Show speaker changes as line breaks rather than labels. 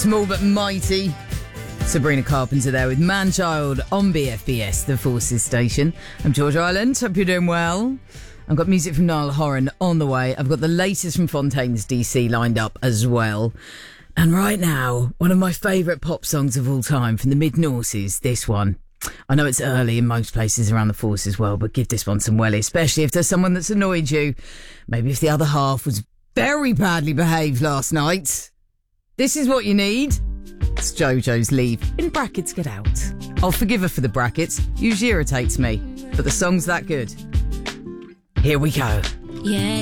Small but mighty. Sabrina Carpenter there with Manchild on BFBS, the Forces station. I'm George Ireland. Hope you're doing well. I've got music from Niall Horan on the way. I've got the latest from Fontaines DC lined up as well. And right now, one of my favourite pop songs of all time from the mid-noughties, this one. I know it's early in most places around the Forces world, but give this one some welly, especially if there's someone that's annoyed you. Maybe if the other half was very badly behaved last night. This is what you need. It's JoJo's Leave. In brackets, get out. I'll forgive her for the brackets. Usually irritates me. But the song's that good. Here we go.
Yeah.